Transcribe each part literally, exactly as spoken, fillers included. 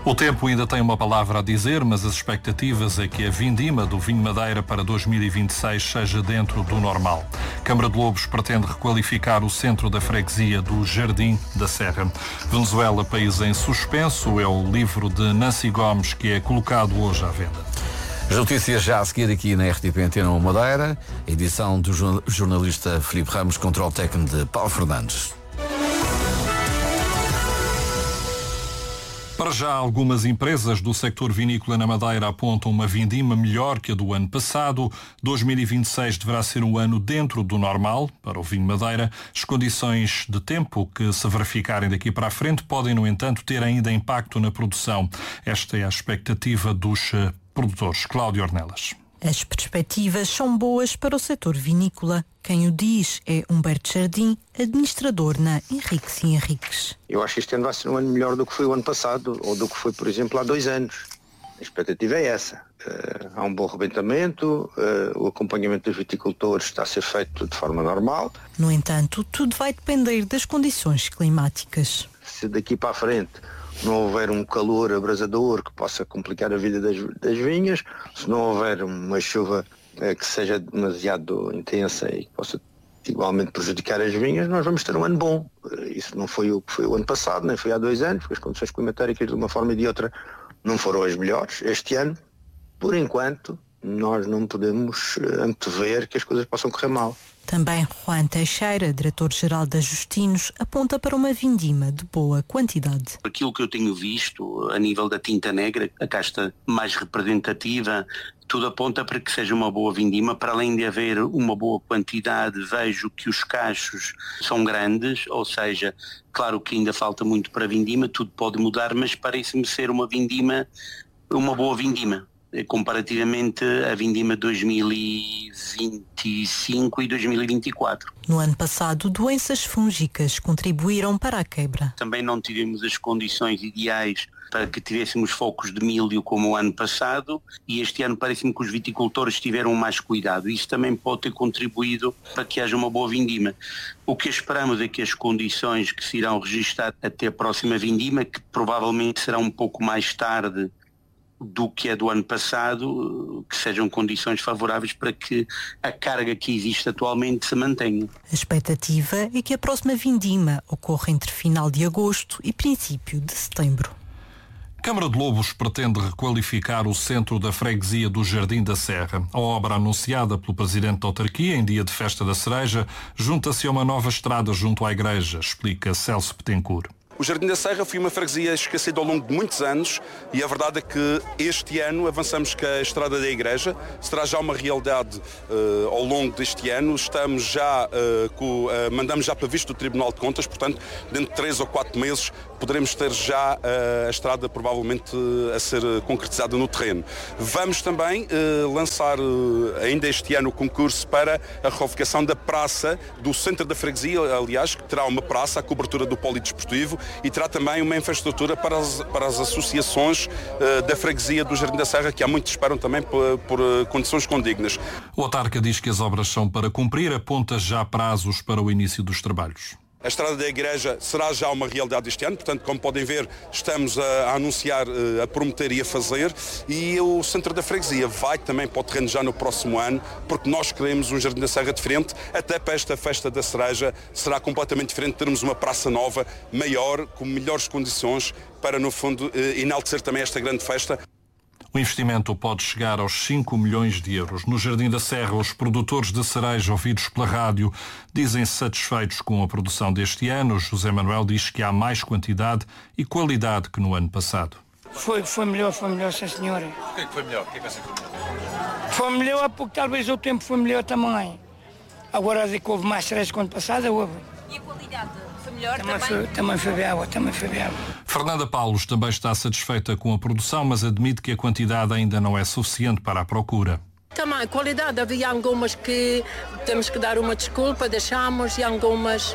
O tempo ainda tem uma palavra a dizer, mas as expectativas é que a vindima do vinho Madeira para dois mil e vinte e seis seja dentro do normal. Câmara de Lobos pretende requalificar o centro da freguesia do Jardim da Serra. Venezuela, país em suspenso, é o livro de Nancy Gomes que é colocado hoje à venda. As notícias já a seguir aqui na R T P Antena um Madeira, edição do jornalista Filipe Ramos, controle técnico de Paulo Fernandes. Para já, algumas empresas do sector vinícola na Madeira apontam uma vindima melhor que a do ano passado. dois mil e vinte e seis deverá ser um ano dentro do normal para o vinho Madeira. As condições de tempo que se verificarem daqui para a frente podem, no entanto, ter ainda impacto na produção. Esta é a expectativa dos produtores. Cláudio Ornelas. As perspectivas são boas para o setor vinícola. Quem o diz é Humberto Jardim, administrador na Henriques e Henriques. Eu acho que este ano vai ser um ano melhor do que foi o ano passado, ou do que foi, por exemplo, há dois anos. A expectativa é essa. Uh, há um bom rebentamento, uh, o acompanhamento dos viticultores está a ser feito de forma normal. No entanto, tudo vai depender das condições climáticas. Se daqui para a frente não houver um calor abrasador que possa complicar a vida das, das vinhas, se não houver uma chuva eh, que seja demasiado intensa e que possa igualmente prejudicar as vinhas, nós vamos ter um ano bom. Isso não foi o que foi o ano passado, nem foi há dois anos, porque as condições climatéricas de uma forma e de outra não foram as melhores. Este ano, por enquanto, nós não podemos antever que as coisas possam correr mal. Também Juan Teixeira, diretor-geral da Justinos, aponta para uma vindima de boa quantidade. Aquilo que eu tenho visto a nível da tinta negra, a casta mais representativa, tudo aponta para que seja uma boa vindima. Para além de haver uma boa quantidade, vejo que os cachos são grandes, ou seja, claro que ainda falta muito para a vindima, tudo pode mudar, mas parece-me ser uma vindima, uma boa vindima, comparativamente a vindima dois mil e vinte e cinco e dois mil e vinte e quatro. No ano passado, doenças fúngicas contribuíram para a quebra. Também não tivemos as condições ideais para que tivéssemos focos de milho como o ano passado, e este ano parece-me que os viticultores tiveram mais cuidado. Isso também pode ter contribuído para que haja uma boa vindima. O que esperamos é que as condições que se irão registrar até a próxima vindima, que provavelmente será um pouco mais tarde do que é do ano passado, que sejam condições favoráveis para que a carga que existe atualmente se mantenha. A expectativa é que a próxima vindima ocorra entre final de agosto e princípio de setembro. Câmara de Lobos pretende requalificar o centro da freguesia do Jardim da Serra. A obra anunciada pelo presidente da autarquia em dia de festa da cereja junta-se a uma nova estrada junto à igreja, explica Celso Petencourt. O Jardim da Serra foi uma freguesia esquecida ao longo de muitos anos e a verdade é que este ano avançamos com a estrada da igreja. Será já uma realidade uh, ao longo deste ano. Estamos já, uh, com, uh, mandamos já para visto do Tribunal de Contas, portanto, dentro de três ou quatro meses poderemos ter já uh, a estrada provavelmente uh, a ser uh, concretizada no terreno. Vamos também uh, lançar uh, ainda este ano o concurso para a requalificação da praça do centro da freguesia, aliás, que terá uma praça, a cobertura do polidesportivo, e terá também uma infraestrutura para as, para as associações uh, da freguesia do Jardim da Serra, que há muito esperam também por, por uh, condições condignas. O autarca diz que as obras são para cumprir, aponta já prazos para o início dos trabalhos. A estrada da igreja será já uma realidade este ano, portanto, como podem ver, estamos a, a anunciar, a prometer e a fazer, e o centro da freguesia vai também para o terreno já no próximo ano, porque nós queremos um Jardim da Serra diferente. Até para esta festa da cereja será completamente diferente, termos uma praça nova, maior, com melhores condições, para no fundo enaltecer também esta grande festa. O investimento pode chegar aos cinco milhões de euros. No Jardim da Serra, os produtores de cereja ouvidos pela rádio dizem-se satisfeitos com a produção deste ano. José Manuel diz que há mais quantidade e qualidade que no ano passado. Foi, foi melhor, foi melhor, sim senhora. O que é que foi melhor? O que é que você foi melhor? Foi melhor porque talvez o tempo foi melhor também. Agora de que houve mais cereja que o ano passado, houve. E a qualidade? Foi melhor também? Também foi, também foi bela, também foi bela. Fernanda Paulos também está satisfeita com a produção, mas admite que a quantidade ainda não é suficiente para a procura. Também, a qualidade, havia algumas que temos que dar uma desculpa, deixamos, e algumas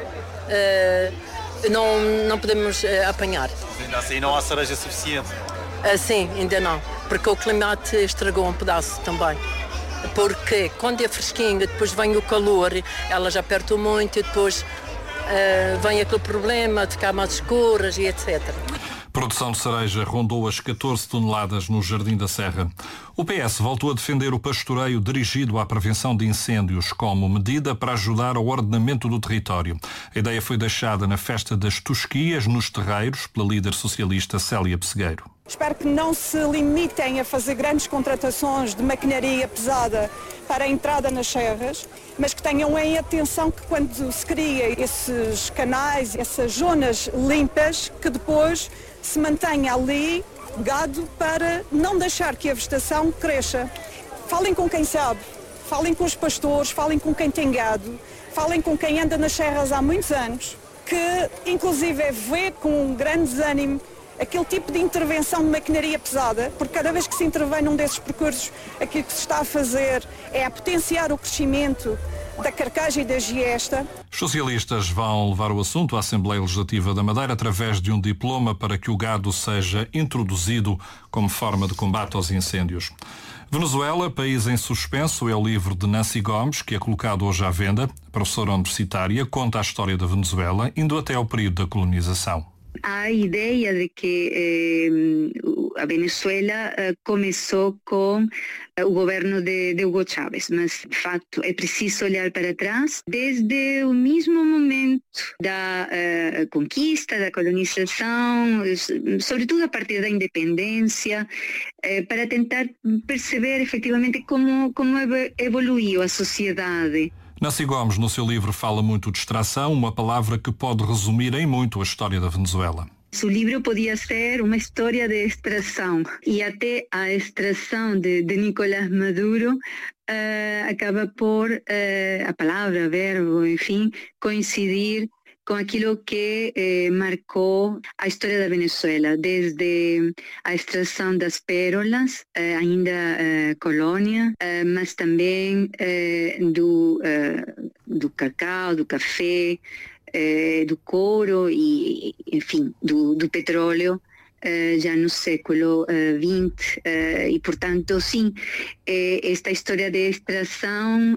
uh, não, não podemos uh, apanhar. Mas ainda assim não há cereja suficiente? Uh, sim, ainda não, porque o clima estragou um pedaço também. Porque quando é fresquinho, depois vem o calor, elas apertam muito e depois uh, vem aquele problema de ficar mais escuras e etcétera. produção de cereja rondou as catorze toneladas no Jardim da Serra. O P S voltou a defender o pastoreio dirigido à prevenção de incêndios como medida para ajudar ao ordenamento do território. A ideia foi deixada na festa das Tosquias, nos Terreiros, pela líder socialista Célia Pessegueiro. Espero que não se limitem a fazer grandes contratações de maquinaria pesada para a entrada nas serras, mas que tenham em atenção que quando se cria esses canais, essas zonas limpas, que depois se mantenha ali gado para não deixar que a vegetação cresça. Falem com quem sabe, falem com os pastores, falem com quem tem gado, falem com quem anda nas serras há muitos anos, que inclusive vê com grande desânimo aquele tipo de intervenção de maquinaria pesada, porque cada vez que se intervém num desses percursos, aquilo que se está a fazer é a potenciar o crescimento da carcagem e da giesta. Os socialistas vão levar o assunto à Assembleia Legislativa da Madeira através de um diploma para que o gado seja introduzido como forma de combate aos incêndios. Venezuela, país em suspenso, é o livro de Nancy Gomes, que é colocado hoje à venda. A professora universitária conta a história da Venezuela, indo até ao período da colonização. A ideia de que eh, a Venezuela eh, começou com eh, o governo de, de Hugo Chávez, mas de fato é preciso olhar para trás desde o mesmo momento da eh, conquista, da colonização, sobretudo a partir da independência, eh, para tentar perceber efetivamente como, como evoluiu a sociedade. Nancy Gomes, no seu livro, fala muito de extração, uma palavra que pode resumir em muito a história da Venezuela. O livro podia ser uma história de extração e até a extração de, de Nicolás Maduro uh, acaba por uh, a palavra, verbo, enfim, coincidir com aquilo que eh, marcou a história da Venezuela, desde a extração das pérolas, eh, ainda eh, colônia, eh, mas também eh, do, eh, do cacau, do café, eh, do couro e, enfim, do, do petróleo, eh, já no século vinte. Eh, e, portanto, sim, eh, esta história de extração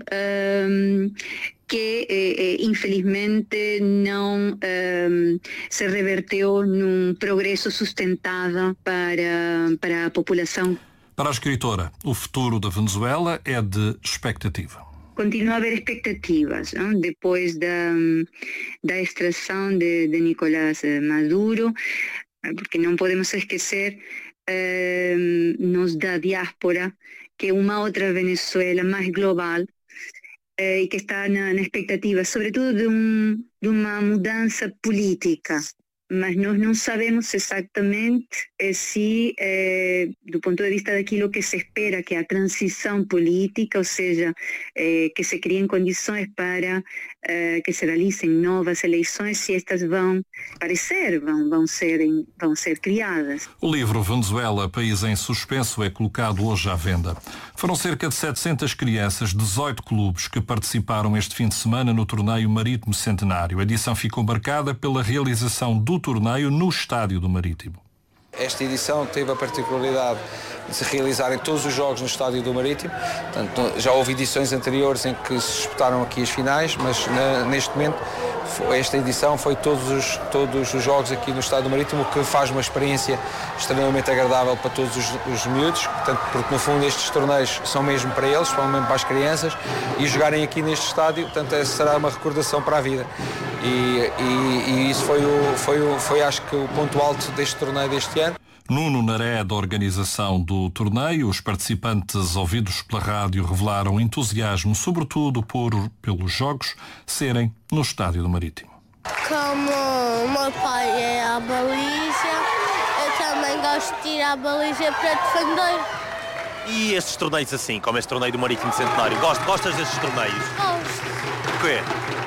eh, que eh, infelizmente não eh, se reverteu num progresso sustentável para, para a população. Para a escritora, o futuro da Venezuela é de expectativa. Continua a haver expectativas, não? Depois da, da extração de, de Nicolás Maduro, porque não podemos esquecer eh, nos da diáspora que uma outra Venezuela mais global eh, e que está na, na expectativa, sobretudo de, um, de uma mudança política. Mas nós não sabemos exatamente eh, se, eh, do ponto de vista daquilo que se espera, que é a transição política, ou seja, eh, que se criem condições para eh, que se realicem novas eleições, se estas vão aparecer, vão, vão, ser, vão ser criadas. O livro Venezuela, País em Suspenso, é colocado hoje à venda. Foram cerca de setecentas crianças, dezoito clubes, que participaram este fim de semana no torneio Marítimo Centenário. A edição ficou marcada pela realização do torneio no Estádio do Marítimo. Esta edição teve a particularidade de se realizarem todos os jogos no Estádio do Marítimo. Portanto, já houve edições anteriores em que se disputaram aqui as finais, mas na, neste momento esta edição foi todos os, todos os jogos aqui no Estádio do Marítimo, o que faz uma experiência extremamente agradável para todos os, os miúdos, portanto, porque no fundo estes torneios são mesmo para eles, são mesmo para as crianças, e jogarem aqui neste estádio, portanto, essa será uma recordação para a vida. E, e, e isso foi, o, foi, o, foi acho que o ponto alto deste torneio deste ano. Nuno Naré, da organização do torneio, os participantes ouvidos pela rádio revelaram entusiasmo, sobretudo por, pelos jogos serem no Estádio do Marítimo. Como o meu pai é a baliza, eu também gosto de ir à baliza para defender. E estes torneios assim, como este torneio do Marítimo Centenário, gostas destes torneios? Gosto. Porquê?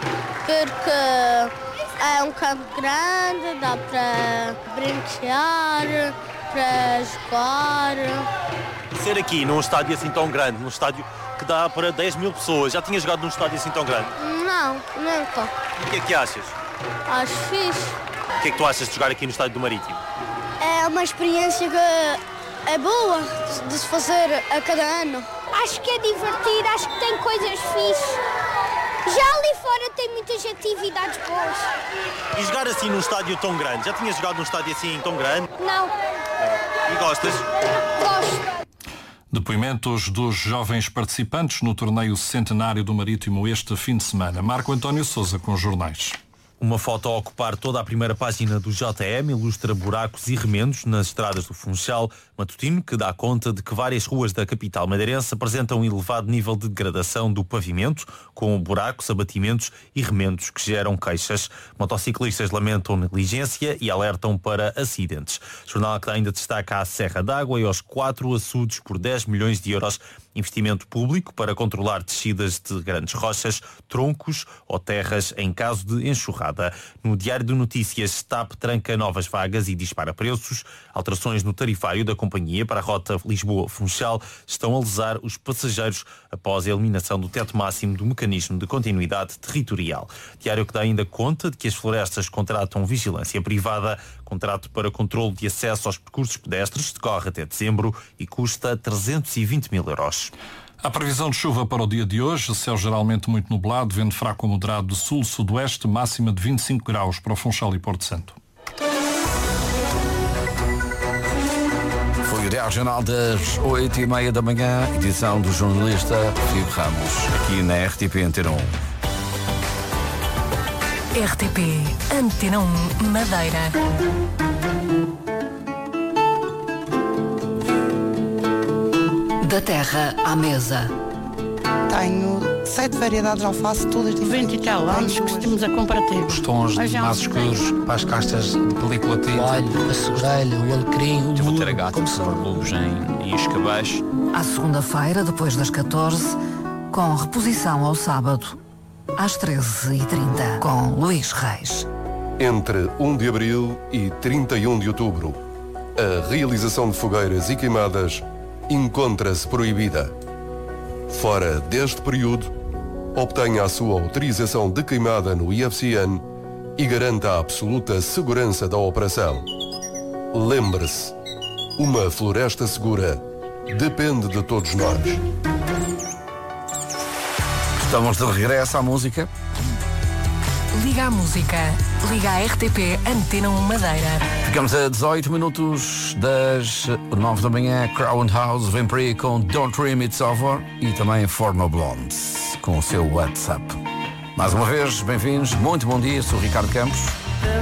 Porque é um campo grande, dá para brincar, para jogar. Ser aqui num estádio assim tão grande, num estádio que dá para dez mil pessoas, já tinha jogado num estádio assim tão grande? Não, nunca. O que é que achas? Acho fixe. O que é que tu achas de jogar aqui no Estádio do Marítimo? É uma experiência que é boa de se fazer a cada ano. Acho que é divertido, acho que tem coisas fixes. Já ali fora tem muitas atividades boas. E jogar assim num estádio tão grande? Já tinhas jogado num estádio assim tão grande? Não. E gostas? Gosto. Depoimentos dos jovens participantes no torneio Centenário do Marítimo este fim de semana. Marco António Sousa com os jornais. Uma foto a ocupar toda a primeira página do J M ilustra buracos e remendos nas estradas do Funchal Matutino, que dá conta de que várias ruas da capital madeirense apresentam um elevado nível de degradação do pavimento, com buracos, abatimentos e remendos que geram queixas. Motociclistas lamentam negligência e alertam para acidentes. Jornal que dá ainda destaque à Serra d'Água e aos quatro açudes por dez milhões de euros. Investimento público para controlar descidas de grandes rochas, troncos ou terras em caso de enxurrada. No Diário de Notícias, T A P tranca novas vagas e dispara preços. Alterações no tarifário da companhia para a rota Lisboa-Funchal estão a lesar os passageiros após a eliminação do teto máximo do mecanismo de continuidade territorial. Diário que dá ainda conta de que as florestas contratam vigilância privada. Contrato para controle de acesso aos percursos pedestres decorre até dezembro e custa trezentos e vinte mil euros. A previsão de chuva para o dia de hoje, céu geralmente muito nublado, vento fraco a moderado de sul-sudoeste, máxima de vinte e cinco graus para o Funchal e Porto Santo. Foi o Diário Jornal das oito e meia da manhã, edição do jornalista Filipe Ramos, aqui na R T P Antena um. R T P Antena um Madeira. Da terra à mesa. Tenho sete variedades de alface, todas diferentes. vinte e tal anos que estamos a comparar. Os tons de mais escuros para as castas de película tinta. O alho, a segurelha, o alecrim, o lulo. Ter a gata que se relubos em, em escabeche. À segunda-feira, depois das catorze, com reposição ao sábado, às treze e trinta, com Luís Reis. Entre um de abril e trinta e um de outubro, a realização de fogueiras e queimadas encontra-se proibida. Fora deste período, obtenha a sua autorização de queimada no I F C N e garanta a absoluta segurança da operação. Lembre-se, uma floresta segura depende de todos nós. Estamos de regresso à música. Liga à música. Liga à R T P Antena um Madeira. Ficamos a dezoito minutos das nove da manhã. Crown House vem por aí com Don't Dream It's Over e também Forma Blonde com o seu WhatsApp. Mais uma vez, bem-vindos. Muito bom dia. Sou o Ricardo Campos.